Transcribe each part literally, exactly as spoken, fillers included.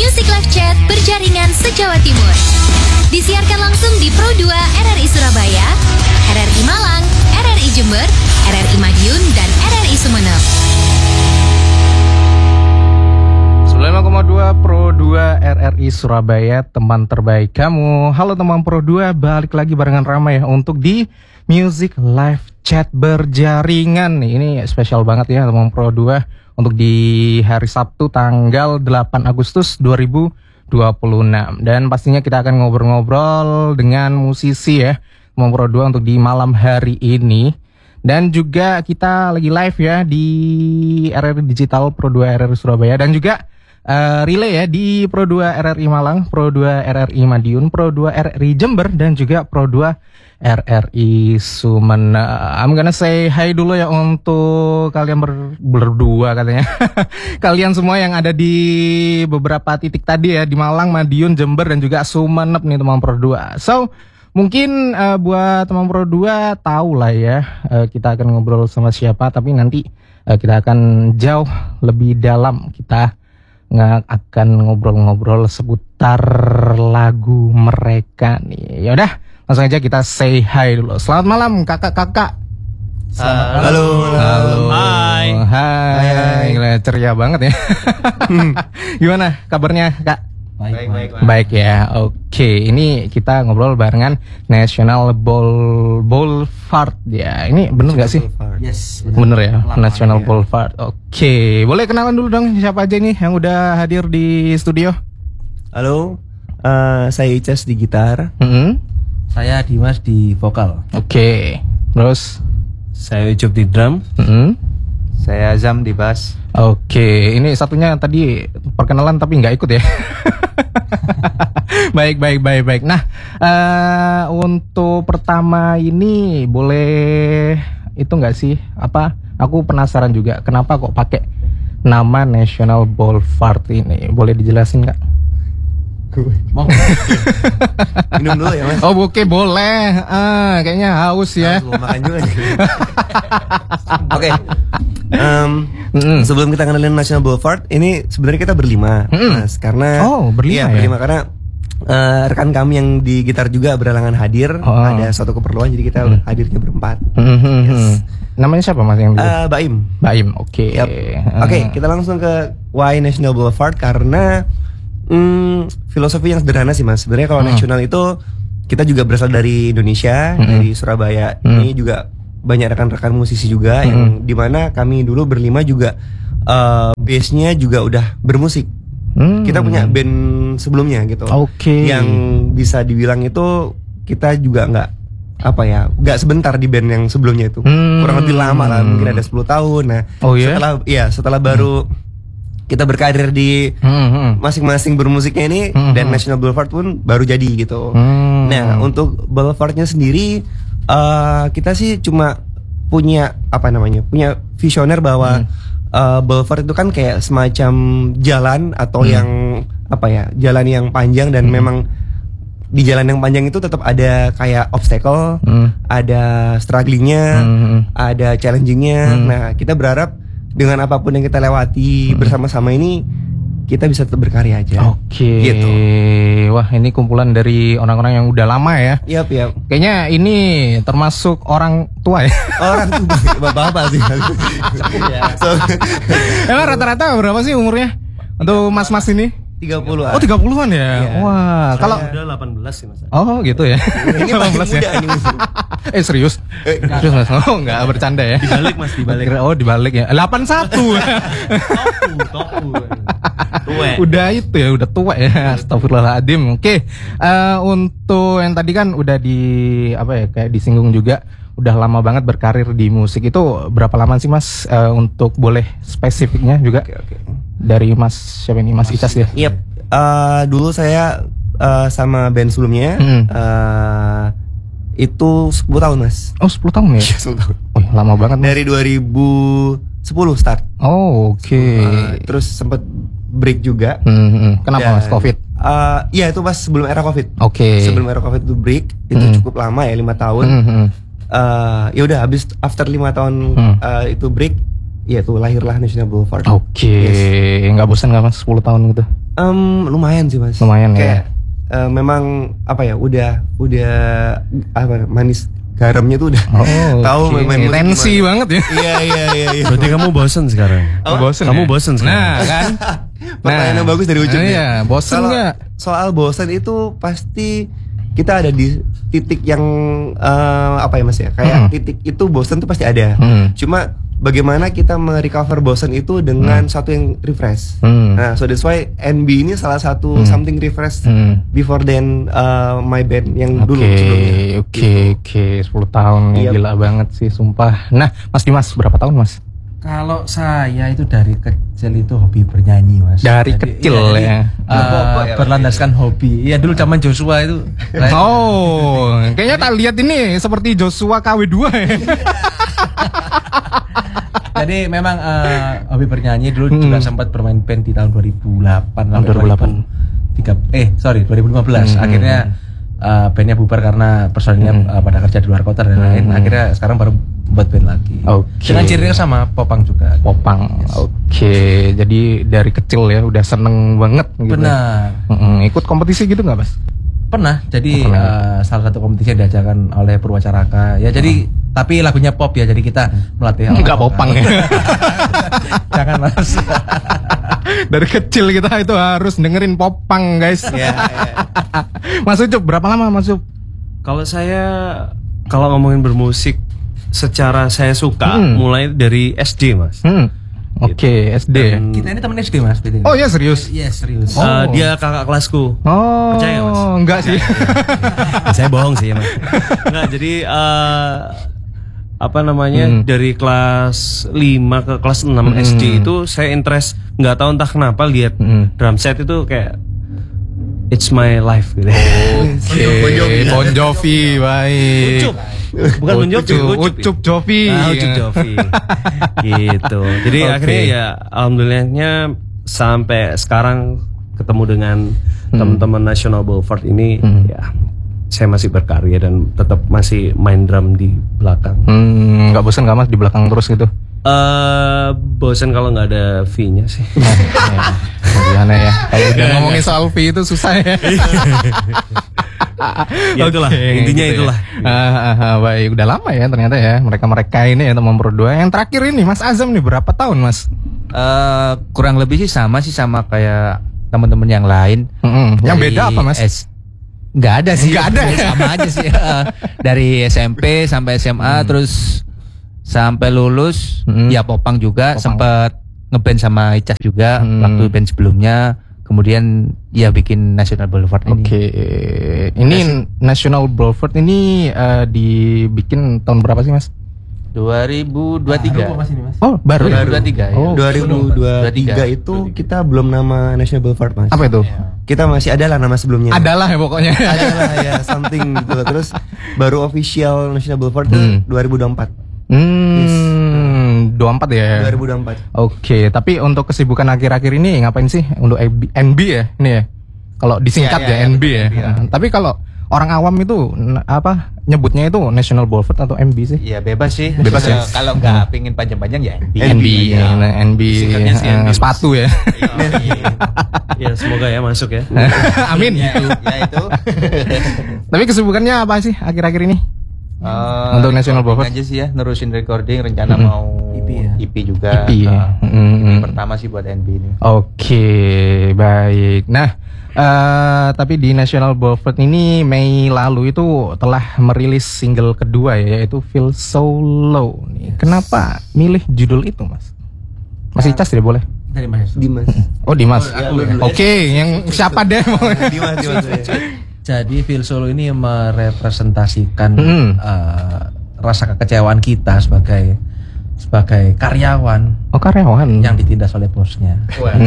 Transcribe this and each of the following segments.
Music Live Chat berjaringan se-Jawa Timur. Disiarkan langsung di Pro dua R R I Surabaya, R R I Malang, R R I Jember, R R I Madiun, dan R R I Sumeneb. sembilan puluh lima koma dua Pro dua R R I Surabaya, teman terbaik kamu. Halo teman Pro dua, balik lagi barengan Ramai ya untuk di Music Live Chat berjaringan nih. Ini spesial banget ya teman Pro dua untuk di hari Sabtu tanggal delapan Agustus dua ribu dua puluh enam. Dan pastinya kita akan ngobrol-ngobrol dengan musisi ya teman Pro dua untuk di malam hari ini. Dan juga kita lagi live ya di R R I Digital Pro dua R R I Surabaya, dan juga Uh, relay ya di Pro dua R R I Malang, Pro dua R R I Madiun, Pro dua R R I Jember, dan juga Pro dua R R I Sumeneb. I'm gonna say hi dulu ya untuk kalian ber- berdua katanya. Kalian semua yang ada di beberapa titik tadi ya, di Malang, Madiun, Jember, dan juga Sumeneb nih teman Pro dua. So mungkin uh, buat teman Pro dua tahu lah ya uh, kita akan ngobrol sama siapa, tapi nanti uh, kita akan jauh lebih dalam, kita nggak akan ngobrol-ngobrol seputar lagu mereka nih. Ya udah, langsung aja kita say hi dulu. Selamat malam kakak-kakak. Selamat uh, halo, halo. Halo. Hai. Hai. Hai. Gila, ceria banget ya. Gimana kabarnya kak? Baik, baik, baik, baik. Baik ya. Oke, ini kita ngobrol barengan National Ball Boulevard ya. Ini bener nggak sih? Yes, bener, bener ya, Lama National ya. Boulevard. Oke, boleh kenalan dulu dong siapa aja nih yang udah hadir di studio? Halo, uh, saya Icas di gitar. Mm-hmm. Saya Dimas di vokal. Oke, terus Saya Ucup di drum. mm-hmm. Saya Zam di bass. Oke, ini satunya tadi perkenalan tapi nggak ikut ya. Baik, baik, baik, baik. Nah, uh, untuk pertama ini boleh itu nggak sih? Apa? Aku penasaran juga, kenapa kok pakai nama National Boulevard ini? Boleh dijelasin nggak? Mau Minum dulu ya mas. Oh, oke, boleh. Ah, kayaknya haus ya. Mau makan juga. Oke. Um, Mm-mm. Sebelum kita kenalin National Boulevard, ini sebenarnya kita berlima, Mm-mm. mas. Karena Oh, berlima iya, ya? berlima karena uh, rekan kami yang di gitar juga berhalangan hadir. Oh. Ada suatu keperluan, jadi kita Mm. hadirnya berempat. Mhm. Yes. Namanya siapa mas yang di? Uh, Baim. Baim, oke. Yap. Ah. Oke, kita langsung ke why National Boulevard karena hmm, filosofi yang sederhana sih mas. Sebenarnya kalau Hmm. nasional itu kita juga berasal dari Indonesia, Hmm. dari Surabaya. Hmm. Ini juga banyak rekan-rekan musisi juga Hmm. yang dimana kami dulu berlima juga uh, base-nya juga udah bermusik. Hmm. Kita punya band sebelumnya gitu. Oke. Yang bisa dibilang itu kita juga nggak apa ya, nggak sebentar di band yang sebelumnya itu. Hmm. Kurang lebih lama lah, mungkin ada sepuluh tahun. Nah, Oh, iya? setelah ya setelah baru kita berkarir di Hmm, hmm. masing-masing bermusiknya ini, Hmm, dan hmm. National Boulevard pun baru jadi gitu. Hmm. Nah, untuk Boulevardnya sendiri uh, kita sih cuma punya apa namanya, punya visioner bahwa Hmm. uh, Boulevard itu kan kayak semacam jalan atau Hmm. yang apa ya, jalan yang panjang dan Hmm. memang di jalan yang panjang itu tetap ada kayak obstacle, Hmm. ada strugglingnya, Hmm. ada challengingnya. Hmm. Nah, kita berharap dengan apapun yang kita lewati Hmm. bersama-sama ini, kita bisa tetap berkarya aja. Oke. Gitu. Wah, ini kumpulan dari orang-orang yang udah lama ya. Yap, yap. Kayaknya ini termasuk orang tua ya. Orang tuh bapak-bapak sih. So, Emang rata-rata berapa sih umurnya untuk mas-mas ini? tiga puluh. Oh, tiga puluhan ya. Iya. Wah, kalau udah delapan belas sih mas. oh gitu ya. Ini paling delapan belas ya. muda ini. Eh serius? Eh, Serius mas? Oh enggak bercanda ya. Dibalik mas, dibalik. Kira- Oh dibalik ya. delapan satu. Topu, topu. Tuwe. Udah itu ya, udah tua ya. Astagfirullahaladzim. Oke, eh, untuk yang tadi kan udah di apa ya, kayak disinggung juga, udah lama banget berkarir di musik. Itu berapa lama sih mas? Eh, untuk boleh spesifiknya juga Oke, oke. dari mas siapa ini, mas Icas ya? Yap. Uh, dulu saya uh, sama band sebelumnya Hmm. uh, itu sepuluh tahun mas. Oh sepuluh tahun ya? Iya, sepuluh tahun. Oh lama banget mas. Dari dua ribu sepuluh start. Oh oke. Uh, terus sempat break juga. Hmm, hmm. Kenapa Dan, mas? Covid? Uh, iya itu pas sebelum era Covid. Oke. Sebelum era Covid itu break, itu Hmm. cukup lama ya, lima tahun. Hmm, hmm. Uh, ya udah habis after lima tahun Hmm. uh, itu break, ya tuh lahirlah National Boulevard. Oke, Yes. nggak bosan nggak mas sepuluh tahun gitu? Um, lumayan sih mas. Lumayan Kayak, ya. Uh, memang apa ya? Udah udah apa manis garamnya tuh udah Oh, tahu okay. main musik Tensi gimana. banget ya. Iya iya iya. iya. Berarti kamu bosen sekarang. Bosen Kamu ya? bosen sekarang. Nah kan. Pertanyaan yang bagus dari ujung. Nah, iya, bosen Kalau nggak? soal bosen itu pasti kita ada di titik yang uh, apa ya mas ya? Kayak Hmm. titik itu bosen tuh pasti ada. Hmm. Cuma bagaimana kita merecover bosen itu dengan Hmm. satu yang refresh. Hmm. Nah, so that's why N B ini salah satu Hmm. something refresh Hmm. before then uh, my band yang Oke, dulu sebelumnya. oke, oke, sepuluh tahun nih, Iya. gila banget sih, sumpah. Nah, Mas Dimas berapa tahun Mas? Kalau saya itu dari kecil itu hobi bernyanyi mas. Dari Jadi, kecil iya, ya. jadi, uh, berlandaskan hobi. Iya dulu zaman Joshua itu. Oh, kayaknya tak lihat ini seperti Joshua K W dua ya. Jadi memang uh, hobi bernyanyi dulu Hmm. juga sempat bermain band di tahun dua ribu delapan Tahun dua ribu delapan. tiga eh sorry dua ribu lima belas. Hmm. Akhirnya uh, bandnya bubar karena personilnya Hmm. uh, pada kerja di luar kota dan lain. Hmm. Akhirnya sekarang baru buat band lagi. Oke. Dengan cirinya sama popang juga. Popang. Oke, jadi dari kecil ya udah seneng banget gitu. Benar. Mm-mm. Ikut kompetisi gitu nggak Mas? Pernah, jadi Oh, pernah. uh, salah satu kompetisi yang diajarkan oleh Purwacaraka. Ya jadi, tapi lagunya pop ya, jadi kita melatih. Enggak popang ya. Jangan mas. Dari kecil kita itu harus dengerin popang guys. Iya, iya. Mas Ucup berapa lama Mas Ucup? Kalau saya kalau ngomongin bermusik secara saya suka Hmm. mulai dari S D mas. Hmm. Oke, S D. Dan, Kita ini temen S D mas. Betul. Oh ya serius? Iya serius. Oh. uh, dia kakak kelasku. Oh, Percaya, Mas? enggak sih. Ya, saya bohong sih mas. Nggak, jadi uh, apa namanya Hmm. dari kelas lima ke kelas enam Hmm. S D itu saya interest, nggak tahu entah kenapa lihat Hmm. drum set itu kayak it's my life gitu. Oke, Bon Jovi, baik. Ucup. Bukan Bon Jovi, Ucup, Ucup. Ucup Jovi. Ah, Ucup Jovi. Gitu. Jadi Oke. akhirnya ya alhamdulillahnya sampai sekarang ketemu dengan Hmm. teman-teman National Boulevard ini Hmm. ya saya masih berkarya dan tetap masih main drum di belakang. Hmm, nggak bosan nggak Mas di belakang terus gitu? Eh bosan kalau nggak ada V-nya sih. Gimana ya? Kalau udah ngomongin soal V itu susah ya. Ya itulah, Oke, intinya gitu ya. itulah. Ah, ah, ah, baik, udah lama ya ternyata ya mereka-mereka ini ya teman berdua. Yang terakhir ini Mas Azam nih berapa tahun Mas? Eh, kurang lebih sih sama sih sama kayak teman-teman yang lain. Mm-mm. Yang Dari beda apa Mas? S- Nggak ada sih. Nggak ada ya? Sama aja sih. Eh, dari S M P sampai S M A terus sampai lulus Hmm. ya popang juga, Popang. sempat ngeband sama Icas juga Hmm. waktu band sebelumnya. Kemudian ya bikin National Boulevard ini. Oke, ini National Boulevard ini eh, dibikin tahun berapa sih Mas? dua ribu dua puluh tiga. Baru kok mas ini mas. Oh baru ya? dua ribu dua puluh tiga, ya. Oh, dua ribu dua puluh tiga tiga. itu kita belum nama National Boulevard mas. apa itu? Kita masih ada lah nama sebelumnya. Adalah ya pokoknya. Ada lah ya something gitu. Terus baru official National Boulevard Hmm. itu dua ribu dua puluh empat. Hmm, dua puluh empat ya. dua ribu dua puluh empat. Oke, tapi untuk kesibukan akhir-akhir ini ngapain sih untuk N B ya? Ini ya. Kalau disingkat Iya, iya, ya N B ya. N B ya. Nah, tapi kalau orang awam itu n- apa nyebutnya itu National Boulevard atau N B sih? Iya bebas sih. Bebas ya? Eh, Kalau nggak pingin panjang-panjang ya N B. N B, ya. nah, N B, Singkatnya sih eh, N B, Mas. sepatu ya. Ya semoga ya masuk ya. Amin. Ya, ya itu. Tapi kesibukannya apa sih akhir-akhir ini? Eh, Untuk National recording Boulevard? aja sih ya, nerusin recording, rencana Mm-mm. mau E P ya? E P juga. E P ya? Eh, Mm-mm. E P pertama sih buat N B ini. Oke, baik. Nah, eh tapi di National Boulevard ini Mei lalu itu telah merilis single kedua ya, yaitu Feel So Low. Nih, kenapa milih judul itu, Mas? Mas Icas tidak boleh. Dari mas. Dimas. Oh, Dimas. Oh, aku ya. Oke, yang siapa deh? Dimas, Dimas. Jadi Feel Solo ini merepresentasikan Hmm. eh, rasa kekecewaan kita sebagai sebagai karyawan Oh, karyawan. yang ditindas oleh bosnya.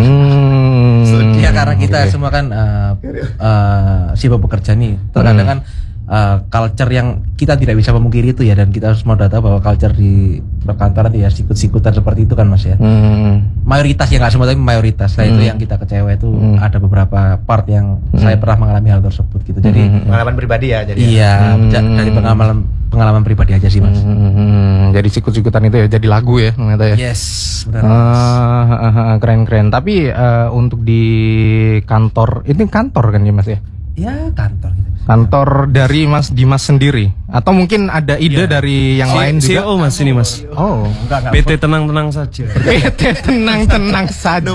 Hmm. Ya karena kita Oke. semua kan uh, uh, sibuk bekerja nih. Terkadang Hmm. kan uh, culture yang kita tidak bisa memungkiri itu ya, dan kita semua udah tahu bahwa culture di perkantoran ya sikut-sikutan seperti itu kan Mas ya. Hmm. Mayoritas ya, nggak semua tapi mayoritas. Nah itu Hmm. yang kita kecewa itu Hmm. ada beberapa part yang Hmm. saya pernah mengalami hal tersebut gitu. Jadi Hmm. Pengalaman pribadi ya jadi. iya Hmm. ja- dari pengalaman pengalaman pribadi aja sih mas. Hmm, jadi sikut-sikutan itu ya jadi lagu ya ternyata ya. Yes, benar. Ah, ah, ah, keren-keren. Tapi eh, untuk di kantor, ini kantor kan ya mas ya? Ya kantor gitu. Kantor dari Mas Dimas sendiri, atau mungkin ada ide dari yang lain C E juga? O mas ini mas. Oh, Enggak, enggak. P T tenang-tenang saja. P T tenang-tenang saja.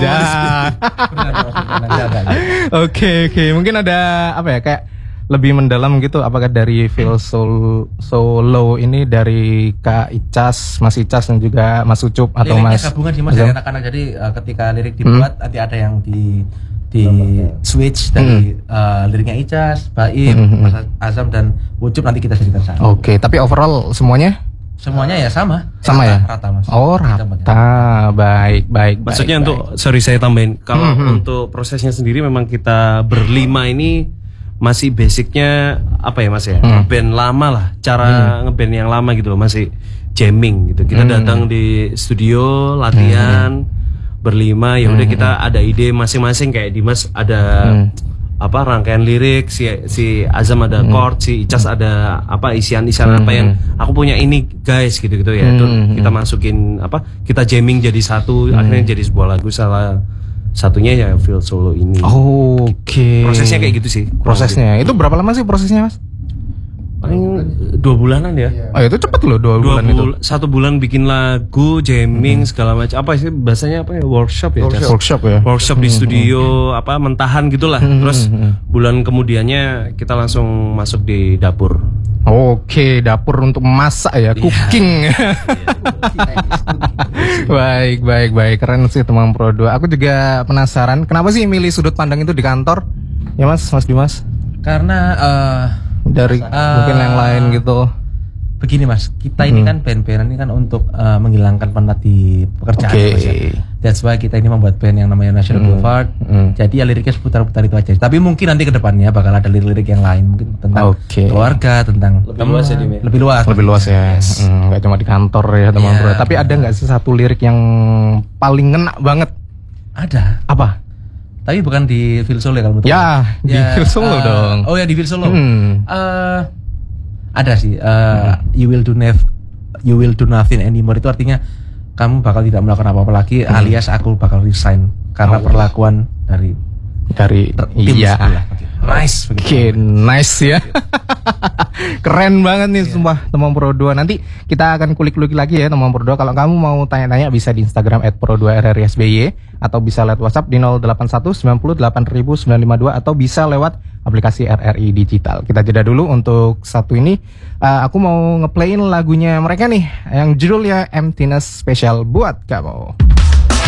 Oke oke, mungkin ada apa ya kayak lebih mendalam gitu. Apakah dari Feel Soul Solo ini dari Kak Icas, Mas Icas dan juga Mas Ucup atau Liriknya Mas? gabungan sih mas dari anak-anak. Jadi uh, ketika lirik dibuat nanti ada yang di di switch dari uh, liriknya Icas, Baim, Hmm. Mas Azam dan Ucup nanti kita cerita sama. Oke, tapi overall semuanya Semuanya ya sama. sama rata, ya? Rata mas. Oh Kita rata, baik baik. Maksudnya baik, untuk baik. sorry saya tambahin kalau Mhm. untuk prosesnya sendiri memang kita berlima ini masih basicnya apa ya mas ya Hmm. ngeband lama lah cara ngeband yang lama gitu loh masih jamming gitu kita Hmm. datang di studio latihan berlima ya udah kita ada ide masing-masing kayak Dimas ada Hmm. apa rangkaian lirik si si Azam ada chord si Icas ada apa isian-isian apa yang aku punya ini guys gitu-gitu ya itu Hmm. kita masukin apa kita jamming jadi satu akhirnya jadi sebuah lagu salah satunya ya Feel Solo ini. Oke. Prosesnya kayak gitu sih. Prosesnya itu berapa lama sih prosesnya mas? Paling dua bulanan ya. Oh itu cepet loh dua, Dua bulan itu. bul- satu bulan bikin lagu, jamming segala macam. Apa sih bahasanya apa ya? Workshop ya. Jas? Workshop ya. Workshop di studio apa mentahan gitulah. Terus bulan kemudiannya kita langsung masuk di dapur. Oke, dapur untuk masak ya, cooking. Baik, baik, baik. Keren sih teman Pro dua. Aku juga penasaran, kenapa sih milih sudut pandang itu di kantor? Ya Mas, Mas Dimas. Karena uh, Dari Eh, mungkin yang lain gitu. begini mas, kita ini kan band-bandan ini kan untuk uh, menghilangkan penat di pekerjaan. Oke. Mas, ya. That's why kita ini membuat band yang namanya National Boulevard. Hmm. Jadi ya liriknya seputar-putar itu aja. Tapi mungkin nanti ke depannya bakal ada lirik-lirik yang lain, mungkin tentang Oke. keluarga, tentang Lebih luas ya, Dim, ya? lebih luas. Lebih luas ya. Hmm, nggak cuma di kantor ya teman Iya. Pro. Tapi ada nggak sih satu lirik yang paling ngena banget? Ada. Apa? Tapi bukan di Feel Solo ya kalau menurut Ya, aku. di Feel Solo uh, dong. Oh ya di Feel Solo. Hmm. Eh, ada sih. eh, You will do nev, you will do nothing anymore itu artinya kamu bakal tidak melakukan apa-apa lagi, Hmm. alias aku bakal resign karena perlakuan dari Dari tim iya. sebelah. Oke. Nice. Oke, nice ya. Keren banget nih sumpah teman Pro dua. Nanti kita akan kulik-kulik lagi ya teman Pro dua. Kalau kamu mau tanya-tanya bisa di Instagram et pro dua r r i s b y atau bisa lewat WhatsApp di nol delapan satu sembilan nol delapan nol sembilan lima dua atau bisa lewat aplikasi R R I Digital. Kita jeda dulu untuk satu ini. Uh, aku mau ngeplayin lagunya mereka nih yang judulnya Emptiness Special buat kamu.